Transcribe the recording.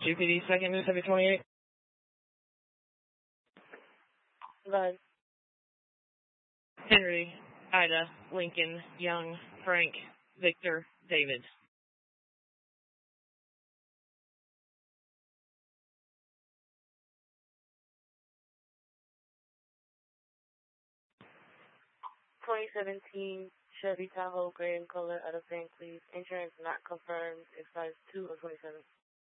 GPD 2nd, Mississippi 28. Go ahead. Henry, Ida, Lincoln, Young, Frank, Victor, David. (2017) Chevy Tahoe, gray in color, out of St. Please. Insurance not confirmed. Expires 2 of 27.